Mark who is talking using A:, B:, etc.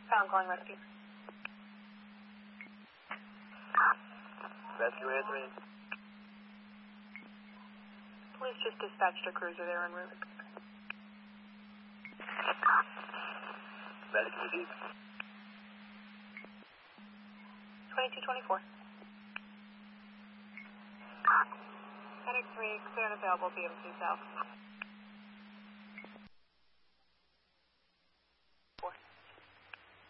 A: Found calling rescue.
B: Rescue answering.
A: Police just dispatched a cruiser there en route.
B: Rescue deep.
A: 2224. Headache 3, clear and available, BMC South.